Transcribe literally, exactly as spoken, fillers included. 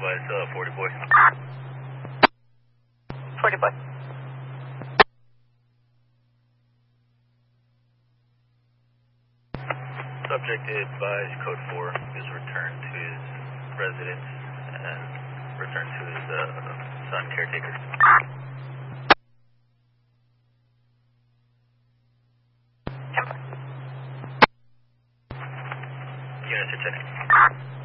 advise uh, forty boy. forty boy. Subject advised code four is returned to his residence and returned to his uh, son caretaker. Units are ten.